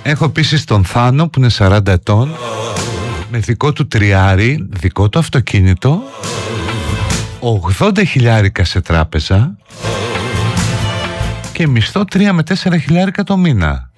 Έχω επίσης τον Θάνο που είναι 40 ετών, με δικό του τριάρι, δικό του αυτοκίνητο, 80 χιλιάρικα σε τράπεζα και μισθό 3 με 4 χιλιάρικα το μήνα.